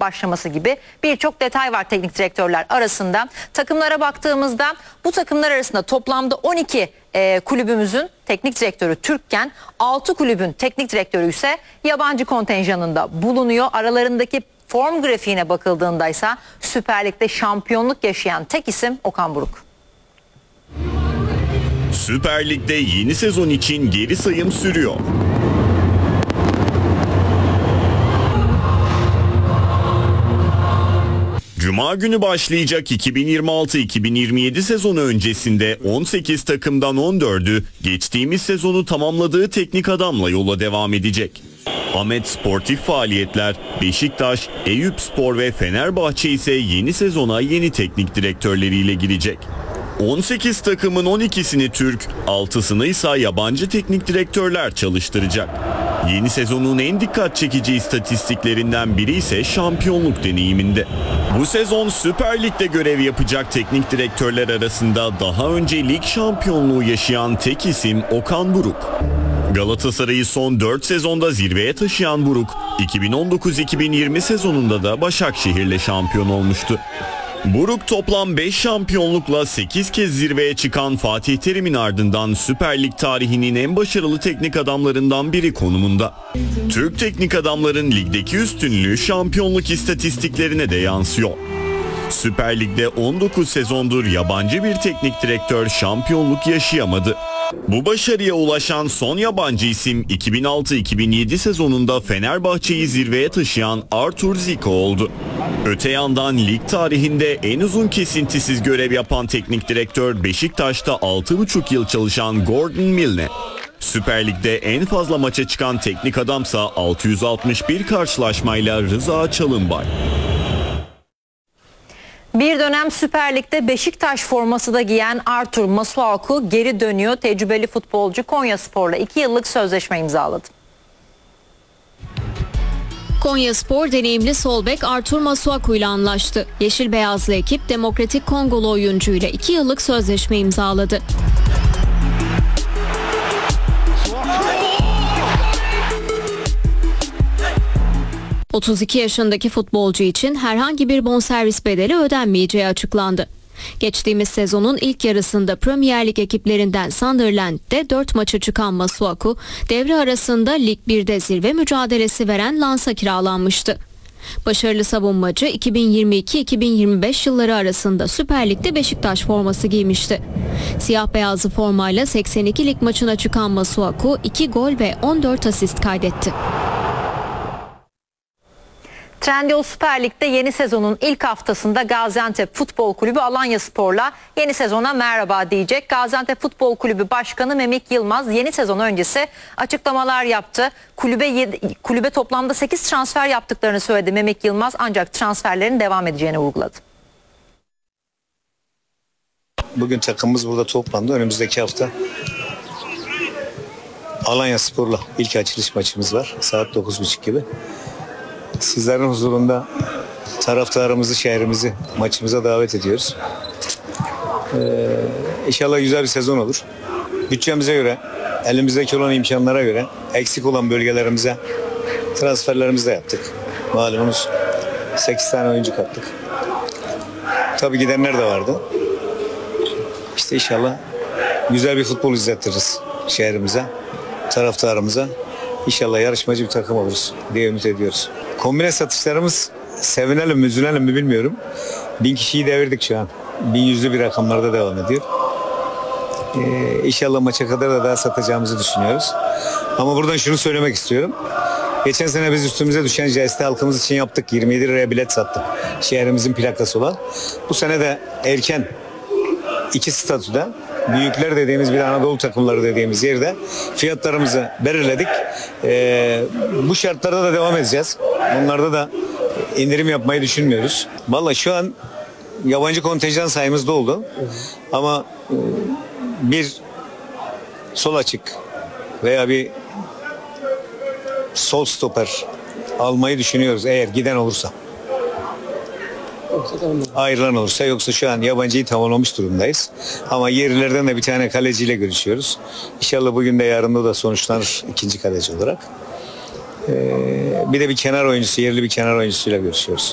başlaması gibi birçok detay var teknik direktörler arasında. Takımlara baktığımızda bu takımlar arasında toplamda 12 kulübümüzün teknik direktörü Türkken 6 kulübün teknik direktörü ise yabancı kontenjanında bulunuyor. Aralarındaki form grafiğine bakıldığında ise Süper Lig'de şampiyonluk yaşayan tek isim Okan Buruk. Süper Lig'de yeni sezon için geri sayım sürüyor. Cuma günü başlayacak 2026-2027 sezonu öncesinde 18 takımdan 14'ü geçtiğimiz sezonu tamamladığı teknik adamla yola devam edecek. Ahmet sportif faaliyetler, Beşiktaş, Eyüpspor ve Fenerbahçe ise yeni sezona yeni teknik direktörleriyle girecek. 18 takımın 12'sini Türk, 6'sını ise yabancı teknik direktörler çalıştıracak. Yeni sezonun en dikkat çekici istatistiklerinden biri ise şampiyonluk deneyiminde. Bu sezon Süper Lig'de görev yapacak teknik direktörler arasında daha önce lig şampiyonluğu yaşayan tek isim Okan Buruk. Galatasaray'ı son 4 sezonda zirveye taşıyan Buruk, 2019-2020 sezonunda da Başakşehir'le şampiyon olmuştu. Buruk toplam 5 şampiyonlukla 8 kez zirveye çıkan Fatih Terim'in ardından Süper Lig tarihinin en başarılı teknik adamlarından biri konumunda. Türk teknik adamların ligdeki üstünlüğü şampiyonluk istatistiklerine de yansıyor. Süper Lig'de 19 sezondur yabancı bir teknik direktör şampiyonluk yaşayamadı. Bu başarıya ulaşan son yabancı isim 2006-2007 sezonunda Fenerbahçe'yi zirveye taşıyan Artur Zico oldu. Öte yandan lig tarihinde en uzun kesintisiz görev yapan teknik direktör Beşiktaş'ta 6,5 yıl çalışan Gordon Milne. Süper Lig'de en fazla maça çıkan teknik adamsa 661 karşılaşmayla Rıza Çalınbay. Bir dönem Süper Lig'de Beşiktaş forması da giyen Artur Masuaku geri dönüyor. Tecrübeli futbolcu Konyaspor'la 2 yıllık sözleşme imzaladı. Konyaspor deneyimli sol bek Artur Masuaku ile anlaştı. Yeşil beyazlı ekip Demokratik Kongolu oyuncuyla 2 yıllık sözleşme imzaladı. ...32 yaşındaki futbolcu için herhangi bir bonservis bedeli ödenmeyeceği açıklandı. Geçtiğimiz sezonun ilk yarısında Premier Lig ekiplerinden Sunderland'de 4 maça çıkan Masuaku, devre arasında Lig 1'de zirve mücadelesi veren Lens'a kiralanmıştı. Başarılı savunmacı 2022-2025 yılları arasında Süper Lig'de Beşiktaş forması giymişti. Siyah beyazlı formayla 82 lig maçına çıkan Masuaku 2 gol ve 14 asist kaydetti. Trendyol Süper Lig'de yeni sezonun ilk haftasında Gaziantep Futbol Kulübü Alanyaspor'la yeni sezona merhaba diyecek. Gaziantep Futbol Kulübü Başkanı Memik Yılmaz yeni sezon öncesi açıklamalar yaptı. Kulübe toplamda 8 transfer yaptıklarını söyledi Memik Yılmaz, ancak transferlerin devam edeceğini vurguladı. Bugün takımımız burada toplandı. Önümüzdeki hafta Alanyaspor'la ilk açılış maçımız var. Saat 9.30 gibi. Sizlerin huzurunda taraftarımızı, şehrimizi maçımıza davet ediyoruz. İnşallah güzel bir sezon olur. Bütçemize göre, elimizdeki olan imkanlara göre eksik olan bölgelerimize transferlerimizi de yaptık. Malumunuz 8 tane oyuncu kattık. Tabii gidenler de vardı. İşte inşallah güzel bir futbol izlettiririz şehrimize, taraftarımıza. İnşallah yarışmacı bir takım oluruz diye ümit ediyoruz. Kombine satışlarımız, sevinelim mi üzülelim mi bilmiyorum. 1000 kişiyi devirdik şu an. 1100'lü bir rakamlarda devam ediyor. İnşallah maça kadar da daha satacağımızı düşünüyoruz. Ama buradan şunu söylemek istiyorum. Geçen sene biz üstümüze düşen jesti halkımız için yaptık. 27 liraya bilet sattık. Şehrimizin plakası olan. Bu sene de erken 2 statüde büyükler dediğimiz bir Anadolu takımları dediğimiz yerde fiyatlarımızı belirledik. Bu şartlarda da devam edeceğiz. Bunlarda da indirim yapmayı düşünmüyoruz. Vallahi şu an yabancı kontenjan sayımız doldu. Ama bir sol açık veya bir sol stoper almayı düşünüyoruz eğer giden olursa. Ayrılan olursa, yoksa şu an yabancıyı tamamlamış durumdayız. Ama yerlilerden de bir tane kaleciyle görüşüyoruz. İnşallah bugün de yarın da sonuçlanır ikinci kaleci olarak. Bir de bir kenar oyuncusu, yerli bir kenar oyuncusuyla görüşüyoruz.